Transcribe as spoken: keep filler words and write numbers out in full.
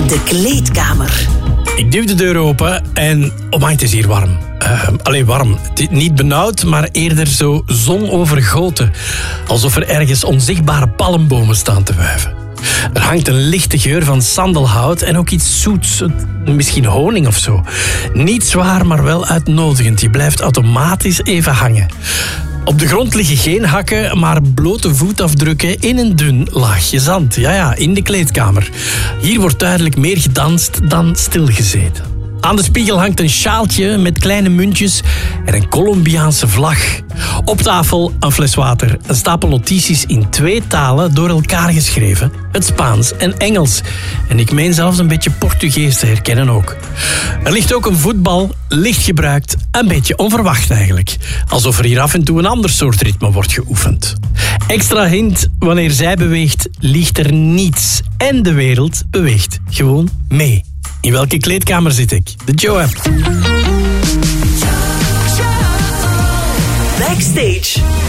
De kleedkamer. Ik duw de deur open en... Oh, maar het is hier warm. Uh, alleen warm. Niet benauwd, maar eerder zo zonovergoten. Alsof er ergens onzichtbare palmbomen staan te wuiven. Er hangt een lichte geur van sandelhout en ook iets zoets. Misschien honing of zo. Niet zwaar, maar wel uitnodigend. Je blijft automatisch even hangen. Op de grond liggen geen hakken, maar blote voetafdrukken in een dun laagje zand. Ja, ja, in de kleedkamer. Hier wordt duidelijk meer gedanst dan stilgezeten. Aan de spiegel hangt een sjaaltje met kleine muntjes en een Colombiaanse vlag. Op tafel een fles water, een stapel notities in twee talen door elkaar geschreven. Het Spaans en Engels. En ik meen zelfs een beetje Portugees te herkennen ook. Er ligt ook een voetbal, licht gebruikt, een beetje onverwacht eigenlijk. Alsof er hier af en toe een ander soort ritme wordt geoefend. Extra hint, wanneer zij beweegt, ligt er niets. En de wereld beweegt gewoon mee. In welke kleedkamer zit ik? De Joe-app. Backstage.